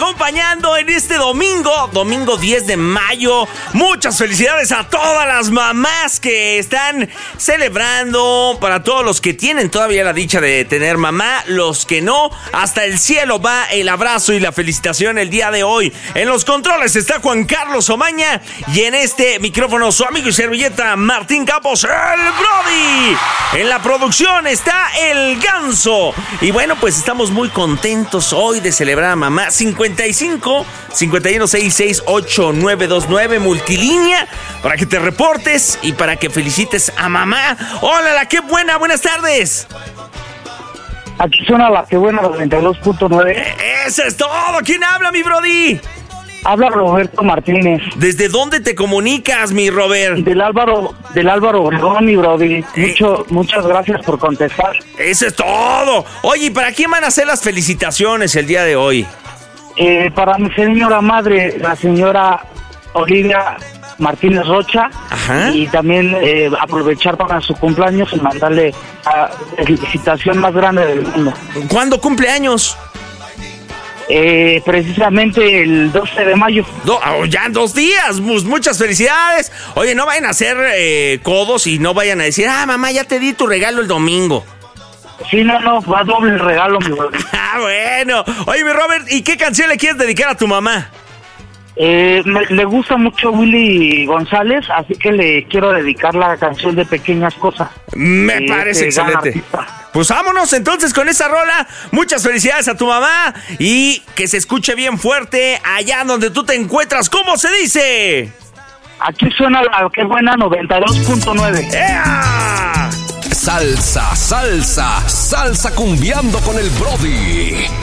acompañando en este domingo 10 de mayo. Muchas felicidades a todas las mamás que están celebrando, para todos los que tienen todavía la dicha de tener mamá, los que no, hasta el cielo va el abrazo y la felicitación el día de hoy. En los controles está Juan Carlos Omaña y en este micrófono su amigo y servilleta Martín Campos, el Brody. En la producción está el Ganso. Y bueno, pues estamos muy contentos hoy de celebrar a mamá. 55 5166 8929 multilínea para que te reportes y para que felicites a mamá. Hola, qué buena, buenas tardes. Aquí suena la que buena 92.9. Eso es todo. ¿Quién habla, mi Brody? Habla Roberto Martínez. ¿Desde dónde te comunicas, mi Robert? Del Álvaro Obregón, mi Brody. Muchas gracias por contestar. Eso es todo. Oye, ¿y para quién van a hacer las felicitaciones el día de hoy? Para mi señora madre, la señora Olivia Martínez Rocha. Ajá. Y también aprovechar para su cumpleaños y mandarle la felicitación más grande del mundo. ¿Cuándo cumple años? Precisamente el 12 de mayo. Ya en 2 días. Muchas felicidades. Oye, no vayan a hacer codos y no vayan a decir, mamá, ya te di tu regalo el domingo. Sí, no, va doble el regalo, mi brother. Bueno. Oye, mi Robert, ¿y qué canción le quieres dedicar a tu mamá? Le gusta mucho Willy González, así que le quiero dedicar la canción de Pequeñas Cosas. Me parece excelente. Pues vámonos entonces con esa rola. Muchas felicidades a tu mamá y que se escuche bien fuerte allá donde tú te encuentras. ¿Cómo se dice? Aquí suena la que buena 92.9. ¡Ea! Salsa cumbiando con el Brody.